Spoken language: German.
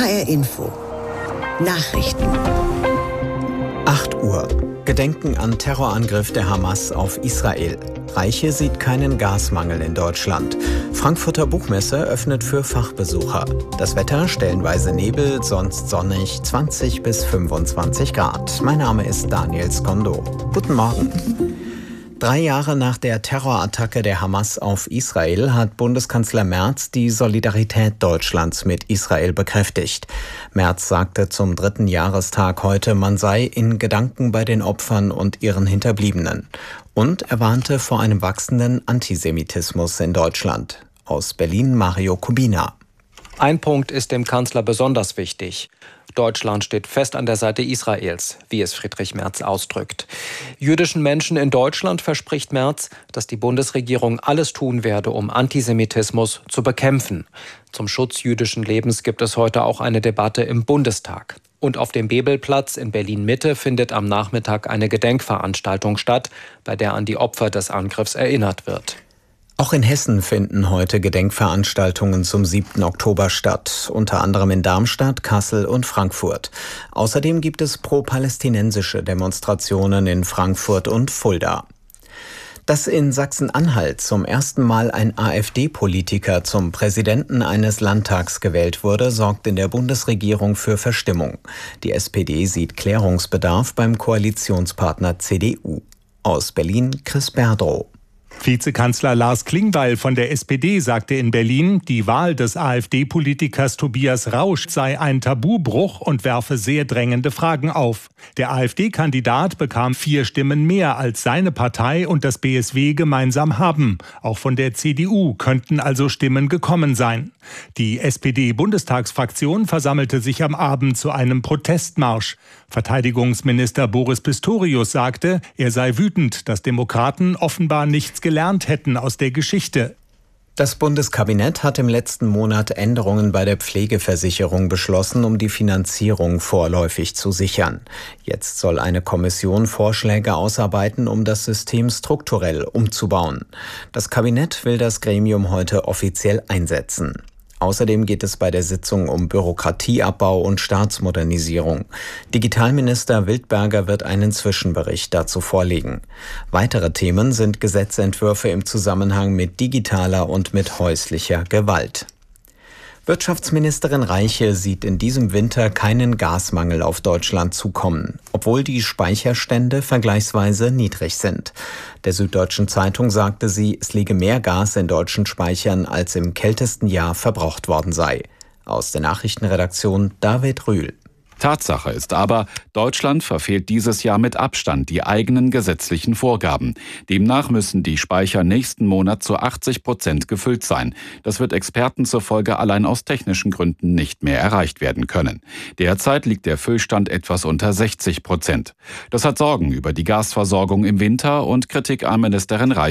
HR Info. Nachrichten. 8 Uhr. Gedenken an Terrorangriff der Hamas auf Israel. Reiche sieht keinen Gasmangel in Deutschland. Frankfurter Buchmesse öffnet für Fachbesucher. Das Wetter stellenweise Nebel, sonst sonnig, 20 bis 25 Grad. Mein Name ist Daniel Skondo. Guten Morgen. 3 Jahre nach der Terrorattacke der Hamas auf Israel hat Bundeskanzler Merz die Solidarität Deutschlands mit Israel bekräftigt. Merz sagte zum 3. Jahrestag heute, man sei in Gedanken bei den Opfern und ihren Hinterbliebenen. Und er warnte vor einem wachsenden Antisemitismus in Deutschland. Aus Berlin Mario Kubina. Ein Punkt ist dem Kanzler besonders wichtig. Deutschland steht fest an der Seite Israels, wie es Friedrich Merz ausdrückt. Jüdischen Menschen in Deutschland verspricht Merz, dass die Bundesregierung alles tun werde, um Antisemitismus zu bekämpfen. Zum Schutz jüdischen Lebens gibt es heute auch eine Debatte im Bundestag. Und auf dem Bebelplatz in Berlin-Mitte findet am Nachmittag eine Gedenkveranstaltung statt, bei der an die Opfer des Angriffs erinnert wird. Auch in Hessen finden heute Gedenkveranstaltungen zum 7. Oktober statt, unter anderem in Darmstadt, Kassel und Frankfurt. Außerdem gibt es pro-palästinensische Demonstrationen in Frankfurt und Fulda. Dass in Sachsen-Anhalt zum ersten Mal ein AfD-Politiker zum Präsidenten eines Landtags gewählt wurde, sorgt in der Bundesregierung für Verstimmung. Die SPD sieht Klärungsbedarf beim Koalitionspartner CDU. Aus Berlin Chris Berdrow. Vizekanzler Lars Klingbeil von der SPD sagte in Berlin, die Wahl des AfD-Politikers Tobias Rausch sei ein Tabubruch und werfe sehr drängende Fragen auf. Der AfD-Kandidat bekam 4 Stimmen mehr, als seine Partei und das BSW gemeinsam haben. Auch von der CDU könnten also Stimmen gekommen sein. Die SPD-Bundestagsfraktion versammelte sich am Abend zu einem Protestmarsch. Verteidigungsminister Boris Pistorius sagte, er sei wütend, dass Demokraten offenbar nichts gelernt hätten aus der Geschichte. Das Bundeskabinett hat im letzten Monat Änderungen bei der Pflegeversicherung beschlossen, um die Finanzierung vorläufig zu sichern. Jetzt soll eine Kommission Vorschläge ausarbeiten, um das System strukturell umzubauen. Das Kabinett will das Gremium heute offiziell einsetzen. Außerdem geht es bei der Sitzung um Bürokratieabbau und Staatsmodernisierung. Digitalminister Wildberger wird einen Zwischenbericht dazu vorlegen. Weitere Themen sind Gesetzentwürfe im Zusammenhang mit digitaler und mit häuslicher Gewalt. Wirtschaftsministerin Reiche sieht in diesem Winter keinen Gasmangel auf Deutschland zukommen, obwohl die Speicherstände vergleichsweise niedrig sind. Der Süddeutschen Zeitung sagte sie, es liege mehr Gas in deutschen Speichern, als im kältesten Jahr verbraucht worden sei. Aus der Nachrichtenredaktion David Rühl. Tatsache ist aber, Deutschland verfehlt dieses Jahr mit Abstand die eigenen gesetzlichen Vorgaben. Demnach müssen die Speicher nächsten Monat zu 80% gefüllt sein. Das wird Experten zufolge allein aus technischen Gründen nicht mehr erreicht werden können. Derzeit liegt der Füllstand etwas unter 60%. Das hat Sorgen über die Gasversorgung im Winter und Kritik an Ministerin Reiche